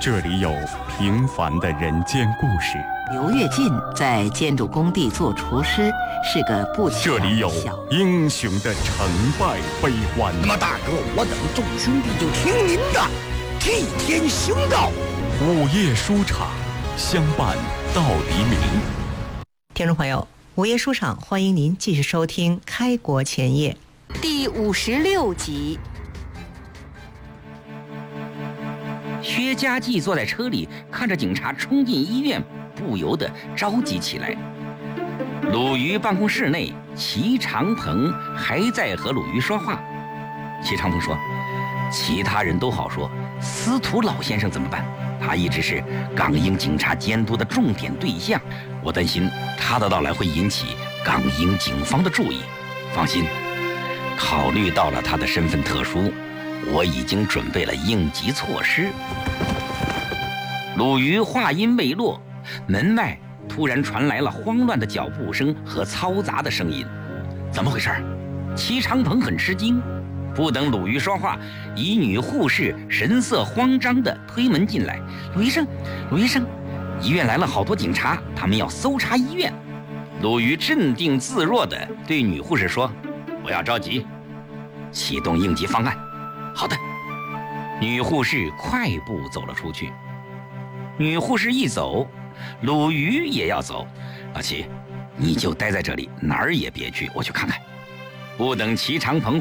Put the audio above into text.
这里有平凡的人间故事， 刘跃进在建筑工地做厨师，是个不起眼的这里有小英雄的成败悲欢。 那么大哥，我等众兄弟就听您的，替天行道。 午夜书场，相伴到黎明。 听众朋友，午夜书场欢迎您继续收听《开国前夜》 第56集。 薛家继坐在车里，看着警察冲进医院，不由得着急起来。鲁豫办公室内，齐长鹏还在和鲁豫说话。齐长鹏说：“其他人都好说，司徒老先生怎么办？他一直是港英警察监督的重点对象，我担心他的到来会引起港英警方的注意。放心，考虑到了他的身份特殊，我已经准备了应急措施。”鲁豫话音未落，门外突然传来了慌乱的脚步声和嘈杂的声音。怎么回事？齐长鹏很吃惊。不等鲁豫说话，一女护士神色慌张地推门进来：“鲁医生，鲁医生，医院来了好多警察，他们要搜查医院。”鲁豫镇定自若地对女护士说：“不要着急，启动应急方案。”好的。女护士快步走了出去。女护士一走，鲁豫也要走。老齐，你就待在这里，哪儿也别去，我去看看。不等齐长鹏